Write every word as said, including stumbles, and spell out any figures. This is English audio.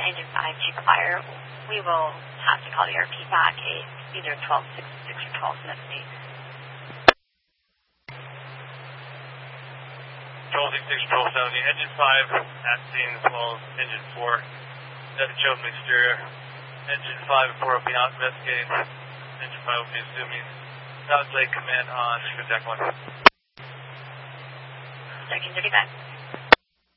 engine five Chico Fire, we will have to call the R P back at either twelve sixty-six or twelve seventy. twelve sixty-six, twelve seventy, engine five at scene as well as engine four. Doesn't show up in exterior. Engine five and four will be out investigating. Engine five will be assuming South Lake command on Chico Deck one. thirteen thirty-five.